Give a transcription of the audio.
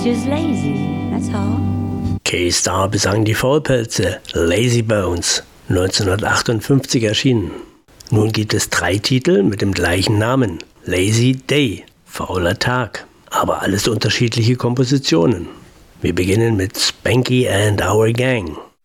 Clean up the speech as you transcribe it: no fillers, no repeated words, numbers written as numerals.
just lazy, that's all. K-Star besang die Faulpelze, Lazy Bones, 1958 erschienen. Nun gibt es 3 Titel mit dem gleichen Namen, Lazy Day, fauler Tag, aber alles unterschiedliche Kompositionen. Wir beginnen mit Spanky and Our Gang.